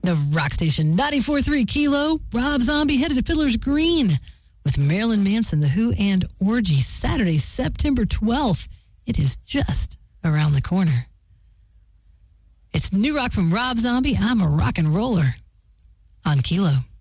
The Rock Station 94.3 Kilo. Rob Zombie headed to Fiddler's Green with Marilyn Manson, The Who, and Orgy. Saturday, September 12th. It is just around the corner. It's new rock from Rob Zombie. I'm a rock and roller on Kilo.